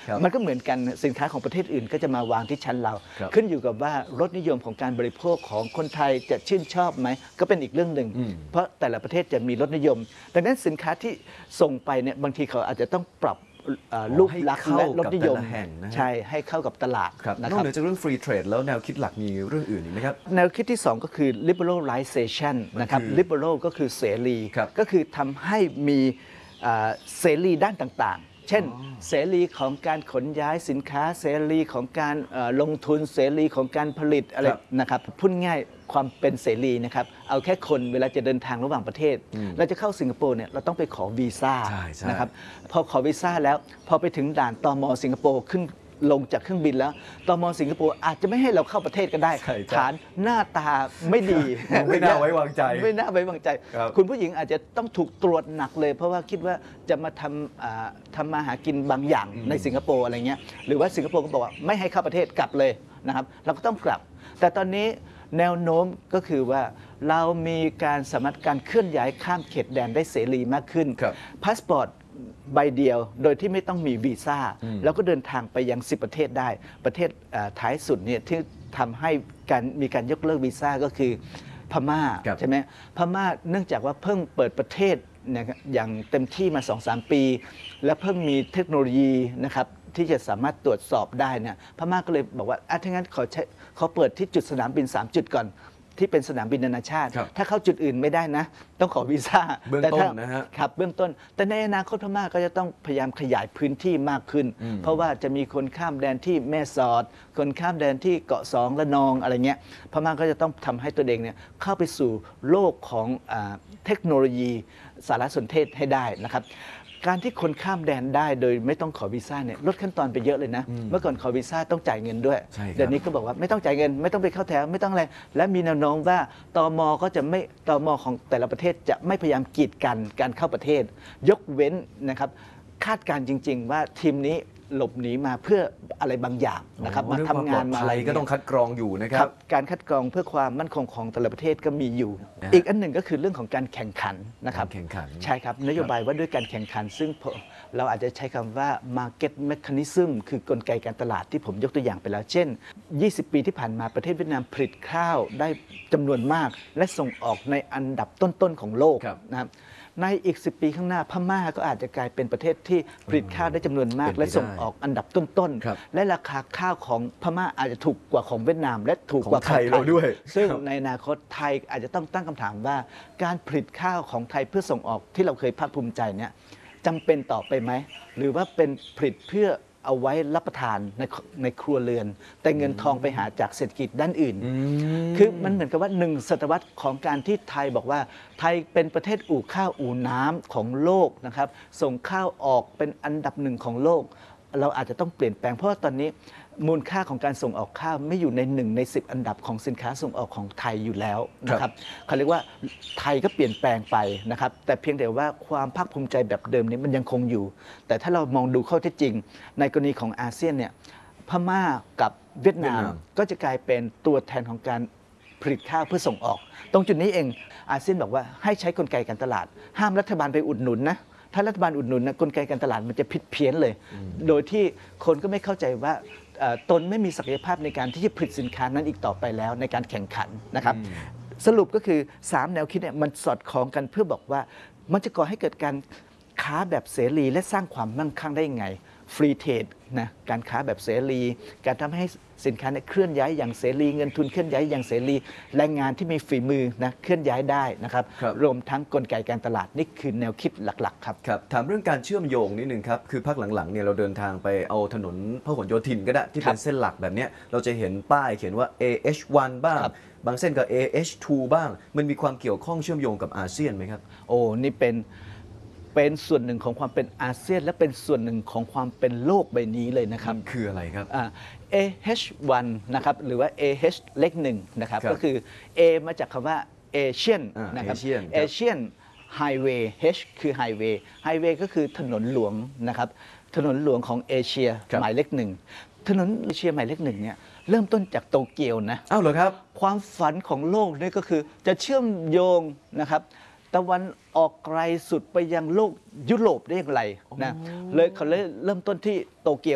มันก็เหมือนกันสินค้าของประเทศอื่นก็จะมาวางที่ชั้นเราขึ้นอยู่กับว่ารสนิยมของการบริโภคของคนไทยจะชื่นชอบไหมก็เป็นอีกเรื่องหนึ่งเพราะแต่ละประเทศจะมีรสนิยมดังนั้นสินค้าที่ส่งไปเนี่ยบางทีเขาอาจจะต้องปรับรูปลักษณ์และรสนิยมใช่ให้เข้ากับตลาดนอกเหนือจากเรื่อง free trade แล้วแนวคิดหลักมีเรื่องอื่นอีกไหมครับแนวคิดที่2ก็คือ liberalization นะครับ liberal ก็คือเสรีก็คือทำให้มีเสรีด้านต่างๆเช่นเสรีของการขนย้ายสินค้าเสรีของการลงทุนเสรีของการผลิตอะไรนะครับพูดง่ายความเป็นเสรีนะครับเอาแค่คนเวลาจะเดินทางระหว่างประเทศเราจะเข้าสิงคโปร์เนี่ยเราต้องไปขอวีซ่านะครับพอขอวีซ่าแล้วพอไปถึงด่านตม.สิงคโปร์ขึ้นลงจากเครื่องบินแล้วตม.สิงคโปร์อาจจะไม่ให้เราเข้าประเทศก็ได้ฐานหน้าตาไม่ดีไม่น่าไว้วางใจไม่น่าไว้วางใจคุณผู้หญิงอาจจะต้องถูกตรวจหนักเลยเพราะว่าคิดว่าจะมาทำมาหากินบางอย่างในสิงคโปร์อะไรเงี้ยหรือว่าสิงคโปร์ก็บอกว่าไม่ให้เข้าประเทศกลับเลยนะครับเราก็ต้องกลับแต่ตอนนี้แนวโน้มก็คือว่าเรามีการสามารถการเคลื่อนย้ายข้ามเขตแดนได้เสรีมากขึ้นพาสปอร์ตใบเดียวโดยที่ไม่ต้องมีวีซ่าแล้วก็เดินทางไปยัง10ประเทศได้ประเทศท้ายสุดเนี่ยที่ทำให้มีการยกเลิกวีซ่าก็คือพม่าใช่ไหมพม่าเนื่องจากว่าเพิ่งเปิดประเทศอย่างเต็มที่มา 2-3 ปี และเพิ่งมีเทคโนโลยีนะครับที่จะสามารถตรวจสอบได้เนี่ยพม่าก็เลยบอกว่าถ้างั้นขอเปิดที่จุดสนามบิน3จุดก่อนที่เป็นสนามบินนานาชาติถ้าเข้าจุดอื่นไม่ได้นะต้องขอวีซ่าเบื้องต้นนะฮะครับเบื้องต้นแต่ในอนาคตพม่าก็จะต้องพยายามขยายพื้นที่มากขึ้นเพราะว่าจะมีคนข้ามแดนที่แม่สอดคนข้ามแดนที่เกาะ2 ละนองอะไรเงี้ยพม่าก็จะต้องทำให้ตัวเองเนี่ยเข้าไปสู่โลกของเทคโนโลยีสารสนเทศให้ได้นะครับการที่คนข้ามแดนได้โดยไม่ต้องขอวีซ่าเนี่ยลดขั้นตอนไปเยอะเลยนะเมื่อก่อนขอวีซ่าต้องจ่ายเงินด้วยเดี๋ยวนี้ก็บอกว่าไม่ต้องจ่ายเงินไม่ต้องไปเข้าแถวไม่ต้องอะไรและมีแนวโน้มว่าตม.ก็จะไม่ตม.ของแต่ละประเทศจะไม่พยายามกีดกันการเข้าประเทศยกเว้นนะครับคาดการจริงๆว่าทีมนี้หลบหนีมาเพื่ออะไรบางอย่างนะครับมาทำงานมาอะไรก็ต้องคัดกรองอยู่นะครับการคัดกรองเพื่อความมั่นคงของแต่ละประเทศก็มีอยู่อีกอันหนึ่งก็คือเรื่องของการแข่งขันนะครับแข่งขันใช่ครับนโยบายว่าด้วยการแข่งขันซึ่งเราอาจจะใช้คำว่า market mechanism คือกลไกการตลาดที่ผมยกตัวอย่างไปแล้วเช่น20 ปีที่ผ่านมาประเทศเวียดนามผลิตข้าวได้จำนวนมากและส่งออกในอันดับต้นๆของโลกนะครับในอีก10 ปีข้างหน้าพม่าก็อาจจะกลายเป็นประเทศที่ผลิตข้าวได้จำนวนมากและส่งออกอันดับต้นๆและราคาข้าวของพม่าอาจจะถูกกว่าของเวียดนามและถูกกว่าไทยเราด้วยซึ่งในอนาคตไทยอาจจะต้องตั้งคำถามว่าการผลิตข้าวของไทยเพื่อส่งออกที่เราเคยภาคภูมิใจเนี่ยจำเป็นต่อไปไหมหรือว่าเป็นผลิตเพื่อเอาไว้รับประทานในครัวเรือนแต่เงินทองไปหาจากเศรษฐกิจด้านอื่นคือมันเหมือนกับว่า1 ศตวรรษของการที่ไทยบอกว่าไทยเป็นประเทศอู่ข้าวอู่น้ำของโลกนะครับส่งข้าวออกเป็นอันดับ1ของโลกเราอาจจะต้องเปลี่ยนแปลงเพราะว่าตอนนี้มูลค่าของการส่งออกข้าวไม่อยู่ใน1 ใน 10อันดับของสินค้าส่งออกของไทยอยู่แล้วนะครับเขาเรียกว่าไทยก็เปลี่ยนแปลงไปนะครับแต่เพียงแต่ว่าความภาคภูมิใจแบบเดิมนี้มันยังคงอยู่แต่ถ้าเรามองดูข้อเท็จจริงในกรณีของอาเซียนเนี่ยพม่ากับเวียดนามก็จะกลายเป็นตัวแทนของการผลิตข้าวเพื่อส่งออกตรงจุดนี้เองอาเซียนบอกว่าให้ใช้กลไกการตลาดห้ามรัฐบาลไปอุดหนุนนะถ้ารัฐบาลอุดหนุนนะกลไกการตลาดมันจะผิดเพี้ยนเลยโดยที่คนก็ไม่เข้าใจว่าตนไม่มีศักยภาพในการที่จะผลิตสินค้านั้นอีกต่อไปแล้วในการแข่งขันนะครับสรุปก็คือ3 แนวคิดเนี่ยมันสอดคล้องกันเพื่อบอกว่ามันจะก่อให้เกิดการค้าแบบเสรีและสร้างความมั่งคั่งได้ยังไงฟรีเทรดนะการค้าแบบเสรีการทำให้สินค้าเคลื่อนย้ายอย่างเสรีเงินทุนเคลื่อนย้ายอย่างเสรีแรงงานที่มีฝีมือนะเคลื่อนย้ายได้นะครับรวมทั้งกลไกการตลาดนี่คือแนวคิดหลักๆครับครับถามเรื่องการเชื่อมโยงนิดนึงครับคือภาคหลังๆเนี่ยเราเดินทางไปเอาถนนพหลโยธินก็ได้ที่เป็นเส้นหลักแบบนี้เราจะเห็นป้ายเขียนว่า AH1 บ้างบางเส้นก็ AH2 บ้างมันมีความเกี่ยวข้องเชื่อมโยงกับอาเซียนไหมครับโอ้นี่เป็นส่วนหนึ่งของความเป็นอาเซียนและเป็นส่วนหนึ่งของความเป็นโลกใบนี้เลยนะครับคืออะไรครับ AH1 นะครับหรือว่า AH เลข1นะครับก็คือ A มาจากคำว่า Asian นะครับ Asian Highway H คือ Highway Highway ก็คือถนนหลวงนะครับถนนหลวงของเอเชียหมายเลข1ถนนเอเชียหมายเลข1เนี่ยเริ่มต้นจากโตเกียวนะอ้าวเหรอครับความฝันของโลกนี่ก็คือจะเชื่อมโยงนะครับตะวันออกไกลสุดไปยังโลกยุโรปได้อย่างไรนะเลยเขาเริ่มต้นที่โตเกียว